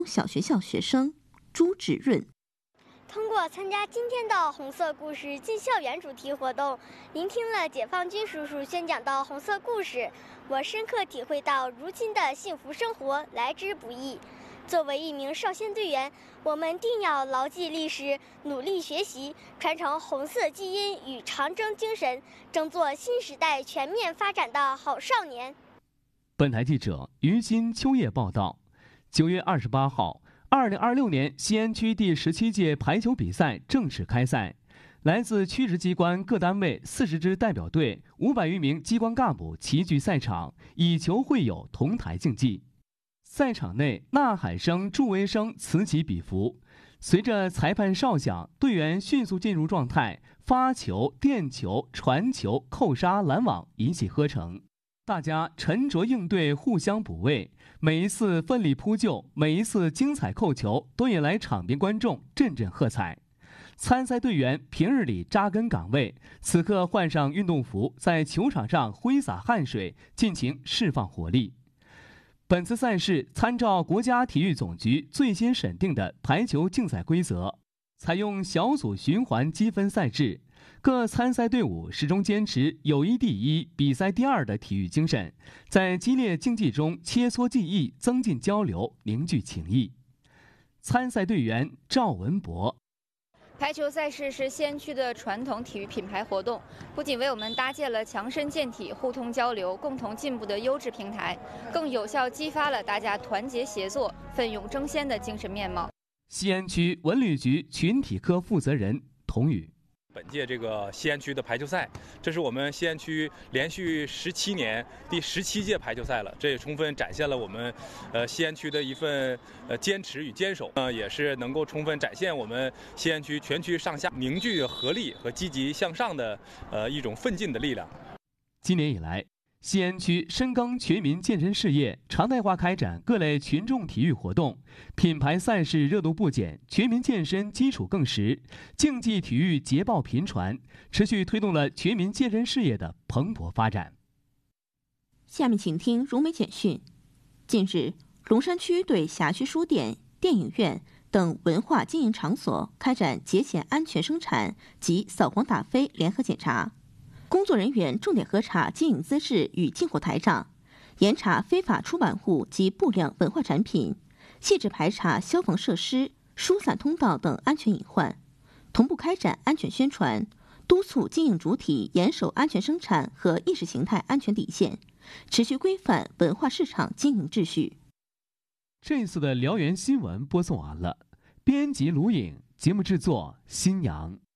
小学校学生朱芷润。 通过参加今天的红色故事进校园主题活动，聆听了解放军叔叔宣讲的红色故事，我深刻体会到如今的幸福生活来之不易。作为一名少先队员，我们定要牢记历史，努力学习，传承红色基因与长征精神，争做新时代全面发展的好少年。 本台记者于新秋叶报道。9月28号，2026年西安区第17届排球比赛正式开赛。来自区直机关各单位40支代表队，500余名机关干部齐聚赛场，以球会友，同台竞技。赛场内呐喊声、助威声此起彼伏，随着裁判哨响，队员迅速进入状态，发球、垫球、传球、扣杀、拦网一气呵成。大家沉着应对，互相补位，每一次奋力扑救，每一次精彩扣球，都引来场边观众阵阵喝彩。参赛队员平日里扎根岗位，此刻换上运动服，在球场上挥洒汗水，尽情释放火力。本次赛事参照国家体育总局最新审定的排球竞赛规则，采用小组循环积分赛制。各参赛队伍始终坚持友谊第一、比赛第二的体育精神，在激烈竞技中切磋技艺，增进交流，凝聚情谊。参赛队员赵文博： 排球赛事是西安区的传统体育品牌活动，不仅为我们搭建了强身健体、互通交流、共同进步的优质平台，更有效激发了大家团结协作、奋勇争先的精神面貌。 西安区文旅局群体科负责人童宇： 本届这个西安区的排球赛，这是我们西安区连续17年第17届排球赛了，这也充分展现了我们西安区的一份坚持与坚守，也是能够充分展现我们西安区全区上下凝聚合力和积极向上的一种奋进的力量。 今年以来，西安区深耕全民健身事业，常态化开展各类群众体育活动，品牌赛事热度不减，全民健身基础更实，竞技体育捷报频传，持续推动了全民健身事业的蓬勃发展。 下面请听融媒简讯。近日，龙山区对辖区书店、电影院等文化经营场所开展节前安全生产及扫黄打非联合检查。工作人员重点核查经营资质与进货台账，严查非法出版物及不良文化产品，细致排查消防设施、疏散通道等安全隐患，同步开展安全宣传，督促经营主体严守安全生产和意识形态安全底线，持续规范文化市场经营秩序。 这次的辽源新闻播送完了，编辑卢颖，节目制作新阳。